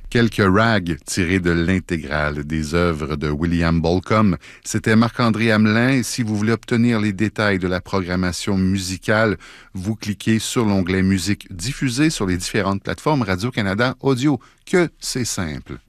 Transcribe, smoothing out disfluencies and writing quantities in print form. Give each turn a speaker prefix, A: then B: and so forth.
A: Quelques rags tirés de l'intégrale des œuvres de William Bolcom. C'était Marc-André Hamelin. Et si vous voulez obtenir les détails de la programmation musicale, vous cliquez sur l'onglet Musique diffusée sur les différentes plateformes Radio-Canada Audio. Que c'est simple.